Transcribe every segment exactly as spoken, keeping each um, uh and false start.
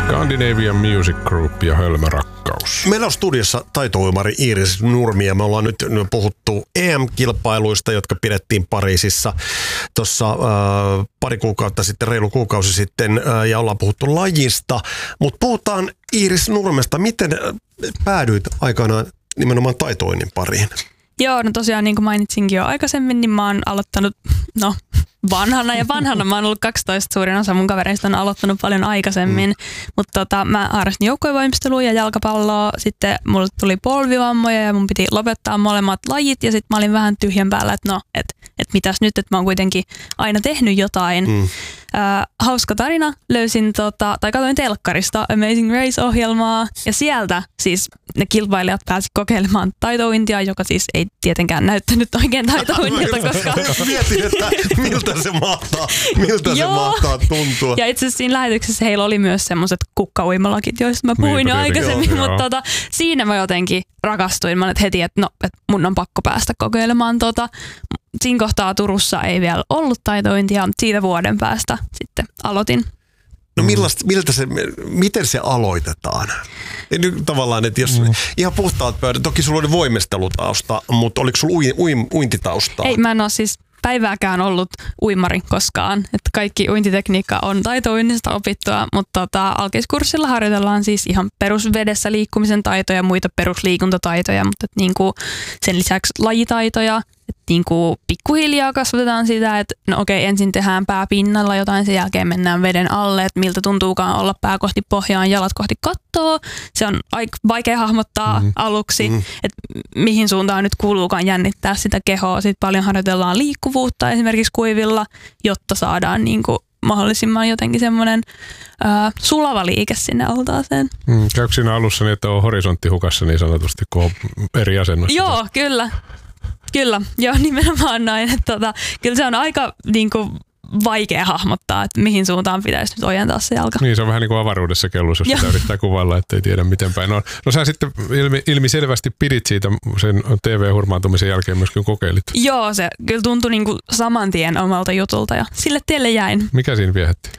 Scandinavian Music Group ja Hölmö rakkaus. Meillä on studiossa taitouimari Iiris Nurmi ja me ollaan nyt puhuttu E M-kilpailuista, jotka pidettiin Pariisissa tuossa äh, pari kuukautta sitten, reilu kuukausi sitten äh, ja ollaan puhuttu lajista. Mutta puhutaan Iiris Nurmesta. Miten äh, päädyit aikanaan nimenomaan taitoinnin pariin? Joo, no tosiaan niin kuin mainitsinkin jo aikaisemmin, niin mä oon aloittanut, no vanhana ja vanhana, mä oon ollut kaksitoista, suurin osa mun kavereista on aloittanut paljon aikaisemmin, mm. mutta tota, mä harrastin joukkuevoimistelua ja jalkapalloa, sitten mulle tuli polvivammoja ja mun piti lopettaa molemmat lajit ja sitten mä olin vähän tyhjän päällä, että no, että et mitäs nyt, että mä oon kuitenkin aina tehnyt jotain. Mm. Äh, hauska tarina, löysin, tota, tai katsoin telkkarista Amazing Race-ohjelmaa ja sieltä siis ne kilpailijat pääsivät kokeilemaan taitouintia, joka siis ei tietenkään näyttänyt oikein taitouintilta, koska... Mietin, että miltä se mahtaa, miltä se mahtaa tuntua. Ja itse asiassa siinä lähetyksessä heillä oli myös semmoiset kukkauimalakit, joista mä puhuin niin, jo aikaisemmin, joo, mutta tota, siinä mä jotenkin rakastuin. Mä olin heti, että no, et mun on pakko päästä kokeilemaan tota. Siinä kohtaa Turussa ei vielä ollut taitointia, mutta siitä vuoden päästä sitten aloitin. No millaista, miltä se, miten se aloitetaan? Nyt tavallaan, että jos mm. ihan puhtaat pöydät, toki sulla oli voimistelutausta, mutta oliko sulla ui, ui, uintitaustaa? Ei, mä en ole siis päivääkään ollut uimari koskaan. Että kaikki uintitekniikka on taitouinnista opittua, mutta tota, alkeiskurssilla harjoitellaan siis ihan perusvedessä liikkumisen taitoja ja muita perusliikuntataitoja, mutta et niinku sen lisäksi lajitaitoja. Että niinku pikkuhiljaa kasvatetaan sitä, että no okei, ensin tehdään pää pinnalla jotain, sen jälkeen mennään veden alle, että miltä tuntuukaan olla pää kohti pohjaan, jalat kohti kattoa. Se on aika vaikea hahmottaa mm. aluksi, mm. että mihin suuntaan nyt kuuluukaan jännittää sitä kehoa. Sitten paljon harjoitellaan liikkuvuutta esimerkiksi kuivilla, jotta saadaan niinku mahdollisimman jotenkin semmoinen äh, sulava liike sinne altaaseen. Mm, käykö siinä alussa niin, että on horisontti hukassa niin sanotusti, kun on eri asennossa? Joo, kyllä. Kyllä, joo, nimenomaan näin. Että, tota, kyllä se on aika niin kuin, vaikea hahmottaa, että mihin suuntaan pitäisi nyt ojentaa se jalka. Niin, se on vähän niin kuin avaruudessa kellus, jos sitä yrittää kuvailla, ettei tiedä miten päin on. No sä sitten ilmi, ilmiselvästi pidit siitä sen T V-hurmaantumisen jälkeen myöskin kokeilit. Joo, se kyllä tuntui niin kuin saman tien omalta jutulta ja sille tielle jäin. Mikä siinä viehätti?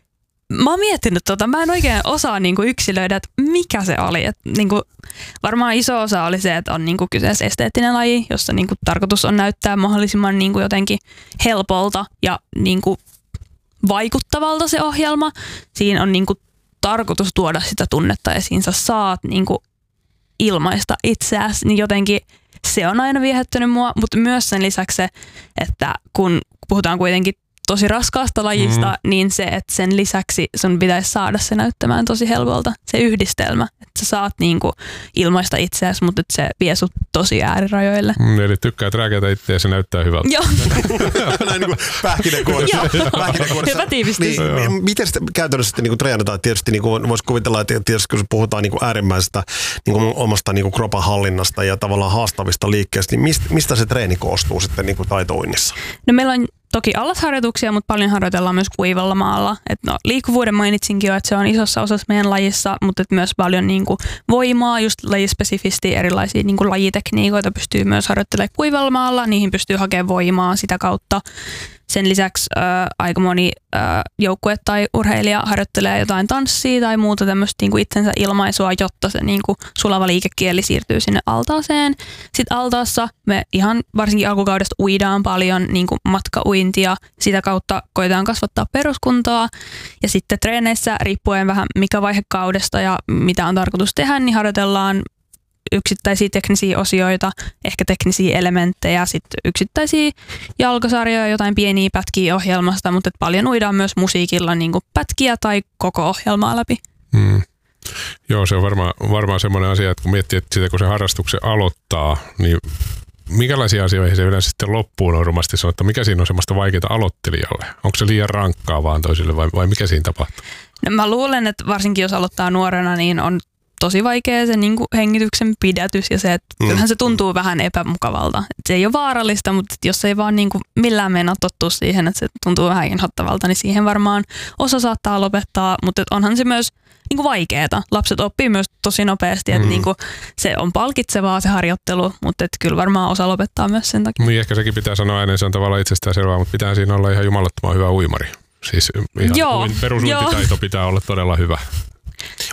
Mä oon miettinyt tota, mä en oikein osaa niinku yksilöidä, että mikä se oli. Et, niinku, varmaan iso osa oli se, että on niinku kyseessä esteettinen laji, jossa niinku tarkoitus on näyttää mahdollisimman niinku jotenkin helpolta ja niinku vaikuttavalta se ohjelma. Siinä on niinku tarkoitus tuoda sitä tunnetta esiin, sä saat niinku ilmaista itseäsi, niin jotenkin se on aina viehättänyt mua, mutta myös sen lisäksi se, että kun puhutaan kuitenkin tosi raskaasta lajista, mm. niin se, että sen lisäksi sun pitäisi saada se näyttämään tosi helpolta. Se yhdistelmä, että sä saat niinku ilmaista itseäsi, mutta että se vie sut tosi äärirajoille. Mm, eli tykkää rääkätä itseä ja se näyttää hyvältä. Joo. Näin niin kuin pähkinänkuoressa. Hyvä tiivistys. Niin, miten sitä käytännössä sitten niin treenataan? Tietysti niin voisi kuvitella, että tietysti kun puhutaan niin äärimmäisestä niin omasta niin kropan hallinnasta ja tavallaan haastavista liikkeistä, niin mistä, mistä se treeni koostuu sitten niin taitouinnissa? No meillä on toki allasharjoituksia, mutta paljon harjoitellaan myös kuivalla maalla. Et no, liikkuvuuden mainitsinkin jo, että se on isossa osassa meidän lajissa, mutta et myös paljon niinku voimaa, just lajispesifisti erilaisia niinku lajitekniikoita pystyy myös harjoittelemaan kuivalla maalla. Niihin pystyy hakemaan voimaa sitä kautta. Sen lisäksi ää, aika moni ää, joukkue tai urheilija harjoittelee jotain tanssia tai muuta tämmöistä niinku itsensä ilmaisua, jotta se niinku sulava liikekieli siirtyy sinne altaaseen. Sitten altaassa me ihan varsinkin alkukaudesta uidaan paljon niinku matkauintia. Sitä kautta koetaan kasvattaa peruskuntoa. Ja sitten treeneissä riippuen vähän mikä vaihe kaudesta ja mitä on tarkoitus tehdä, niin harjoitellaan yksittäisiä teknisiä osioita, ehkä teknisiä elementtejä, sitten yksittäisiä jalkasarjoja, jotain pieniä pätkiä ohjelmasta, mutta paljon uidaan myös musiikilla niin kuin pätkiä tai koko ohjelmaa läpi. Hmm. Joo, se on varmaan, varmaan semmoinen asia, että kun miettii, että sitä kun se harrastuksen aloittaa, niin minkälaisia asioita se yleensä sitten loppuun on rumasti sanottu, mikä siinä on semmoista vaikeaa aloittelijalle? Onko se liian rankkaa vaan toisille vai, vai mikä siinä tapahtuu? No mä luulen, että varsinkin jos aloittaa nuorena, niin on tosi vaikea se niin kuin hengityksen pidätys ja se, että mm. kyllähän se tuntuu vähän epämukavalta. Et se ei ole vaarallista, mutta jos ei vaan niin kuin millään meinaa tottua siihen, että se tuntuu vähän inhottavalta, niin siihen varmaan osa saattaa lopettaa, mutta onhan se myös niin kuin vaikeeta. Lapset oppii myös tosi nopeasti, että mm. niin kuin se on palkitsevaa se harjoittelu, mutta että kyllä varmaan osa lopettaa myös sen takia. Niin ehkä sekin pitää sanoa ääneen, se on tavallaan itsestäänselvää, mutta pitää siinä olla ihan jumalattoman hyvä uimari. Siis ihan perusuintitaito pitää olla todella hyvä.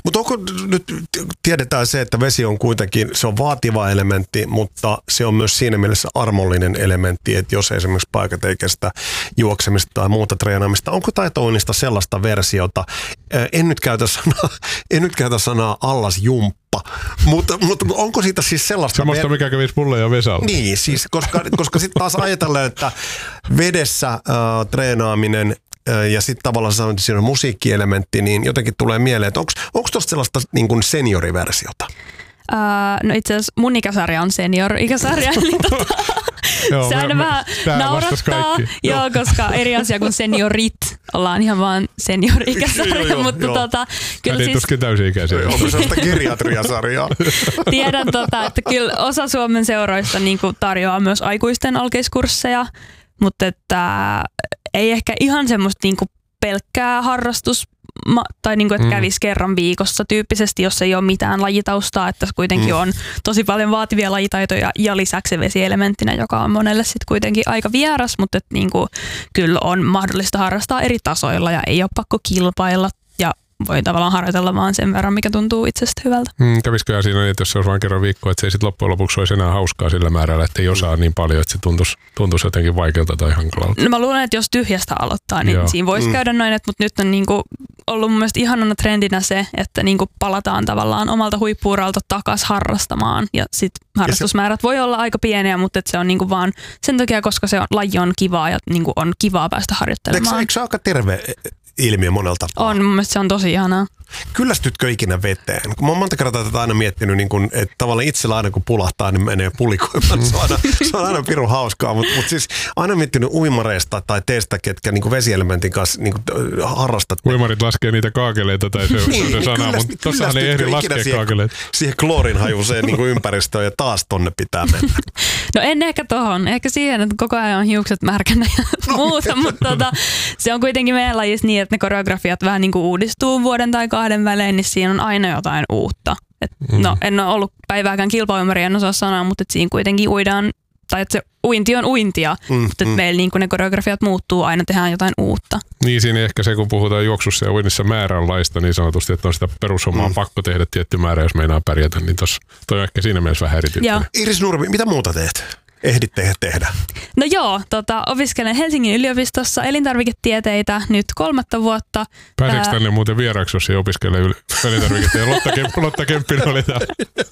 Mutta onko nyt, tiedetään se, että vesi on kuitenkin, se on vaativa elementti, mutta se on myös siinä mielessä armollinen elementti, että jos esimerkiksi paikat ei kestä juoksemista tai muuta treenaamista, onko taitoinnista sellaista versiota, en nyt käytä sanaa, en nyt käytä sanaa allasjumppa, mutta, mutta onko siitä siis sellaista... Semmoista, mikä kävisi mulle ja Vesalla. Niin, siis, koska, koska sitten taas ajatellaan, että vedessä äh, treenaaminen ja sitten tavallaan sanoin, että siinä on musiikkielementti, niin jotenkin tulee mieleen, että onko tuosta sellaista niin kuin senioriversiota? Uh, no itse asiassa mun ikäsarja on senior-ikäsarja, eli tota, Joo, se aina mä, vähän mä, naurattaa, joo, koska eri asia kuin seniorit, ollaan ihan vaan senior-ikäsarja, joo, joo, mutta joo. Tota, kyllä siis... tuskin täysi-ikäisiä. Onko sellaista geriatriasarjaa? Tiedän, tota, että kyllä osa Suomen seuroista niin kuin tarjoaa myös aikuisten alkeiskursseja, mutta että ei ehkä ihan semmoista niin kuin pelkkää harrastus tai niin kuin, että kävisi mm. kerran viikossa tyyppisesti, jos ei ole mitään lajitaustaa, että kuitenkin mm. on tosi paljon vaativia lajitaitoja ja lisäksi vesielementtinä, joka on monelle sitten kuitenkin aika vieras, mutta että niin kuin, kyllä on mahdollista harrastaa eri tasoilla ja ei ole pakko kilpailla ja voi tavallaan harjoitella vaan sen verran, mikä tuntuu itsestä hyvältä. Mm, kävisikö siinä niin, että jos se olisi vain kerran viikkoa, että se ei sitten loppujen lopuksi olisi enää hauskaa sillä määrällä, että ei osaa niin paljon, että se tuntuisi, tuntuisi jotenkin vaikealta tai hankalalta? No mä luulen, että jos tyhjästä aloittaa, niin Joo. siinä voisi mm. käydä noin, että, mutta nyt on niinku ollut mun mielestä ihanana trendinä se, että niinku palataan tavallaan omalta huippu-uralta takas harrastamaan ja sitten harrastusmäärät voi olla aika pieniä, mutta et se on niinku vaan sen takia, koska se on, laji on kivaa ja niinku on kivaa päästä harjoittelemaan. Eikö, eikö se aika terve ilmiö monella tapaa? On, mun mielestä se on tosi ihanaa. Kyllästytkö ikinä veteen? Mä oon monta kertaa tätä aina miettinyt, niin kun, että tavallaan itsellä aina kun pulahtaa, niin menee pulikoimaan. Se on aina, se on aina pirun hauskaa, mutta mut siis aina miettinyt uimareista tai teistä, ketkä niin vesielementin kanssa niin harrastat. Uimarit laskee niitä kaakeleita tai se on niin, se sana, mutta tossahan ei ehdi laskea siihen, kaakeleita. Siihen kloorinhajuiseen niin ympäristöön ja taas tonne pitää mennä. No en ehkä tohon. Ehkä siihen, että koko ajan on hiukset märkänä ja no, muuta, mutta tota, se on kuitenkin meidän lajissa niin, että ne koreografiat vähän niin kuin uudistuu vuoden tai kahden välein, niin siinä on aina jotain uutta. Et, mm. No en ole ollut päivääkään kilpauimari, en osaa sanoa, mutta siinä kuitenkin uidaan, tai että se uinti on uintia, mm, mutta mm. meillä niin ne koreografiat muuttuu, aina tehdään jotain uutta. Niin siinä ehkä se, kun puhutaan juoksussa ja uinnissa määränlaista niin sanotusti, että on sitä perushommaa mm. pakko tehdä tietty määrä, jos meinaa pärjätä, niin tos, toi on ehkä siinä mielessä vähän erityyppinen. Iiris Nurmi, mitä muuta teet? Ehditte tehdä? No joo, tota, opiskelen Helsingin yliopistossa elintarviketieteitä nyt kolmatta vuotta. Pääseekö tänne muuten vieraaksi, jos ei opiskele yl- elintarviketieteitä? Lotta, Kemp- Lotta Kemppinen oli täällä.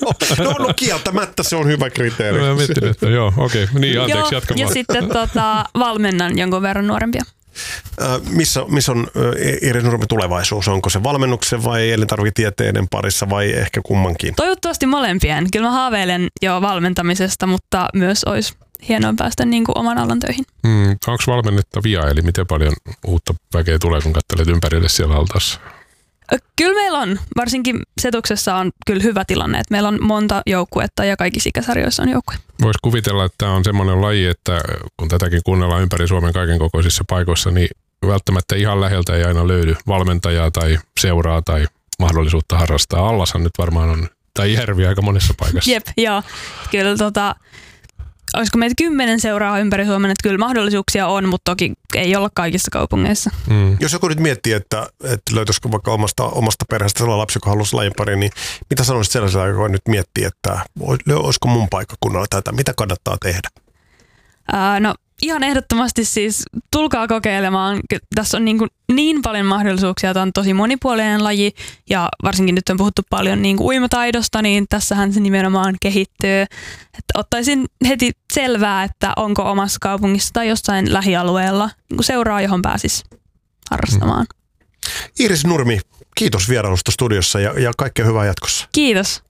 No, no kieltämättä se on hyvä kriteeri. No, mietin, että joo, okei. Okay. Niin, anteeksi, jatka ja vaan. sitten tota, valmennan jonkun verran nuorempia. Äh, missä, missä on Iiris Nurmi tulevaisuus? Onko se valmennuksen vai elintarviketieteiden parissa vai ehkä kummankin? Toivottavasti molempien. Kyllä mä haaveilen jo valmentamisesta, mutta myös olisi hienoa päästä niin kuin oman alan töihin. Mm, onko valmennettavia, eli miten paljon uutta väkeä tulee, kun katselet ympärille siellä altaassa? Kyllä meillä on. Varsinkin Setuksessa on kyllä hyvä tilanne, että meillä on monta joukkuetta ja kaikissa ikäsarjoissa on joukkue. Voisi kuvitella, että tämä on semmoinen laji, että kun tätäkin kuunnellaan ympäri Suomen kaiken kokoisissa paikoissa, niin välttämättä ihan läheltä ei aina löydy valmentajaa tai seuraa tai mahdollisuutta harrastaa. Allashan nyt varmaan on, tai Järvi aika monessa paikassa. Jep, joo. Kyllä tota, olisiko meitä kymmenen seuraa ympäri Suomen, että kyllä mahdollisuuksia on, mutta toki ei olla kaikissa kaupungeissa. Mm. Jos joku nyt miettii, että, että löytyisikö vaikka omasta, omasta perheestä sellainen lapsi, joka haluaisi lajin pariin, niin mitä sanoisit sellaisella, joka nyt miettii, että olisiko mun paikkakunnalla tätä, mitä kannattaa tehdä? Ää, no ihan ehdottomasti siis tulkaa kokeilemaan. Tässä on niin, kuin niin paljon mahdollisuuksia, tämä on tosi monipuolinen laji ja varsinkin nyt on puhuttu paljon niin kuin uimataidosta, niin tässähän se nimenomaan kehittyy. Että ottaisin heti selvää, että onko omassa kaupungissa tai jossain lähialueella niin kuin seuraa, johon pääsisi harrastamaan. Iiris Nurmi, kiitos vierailusta studiossa ja, ja kaikkea hyvää jatkossa. Kiitos.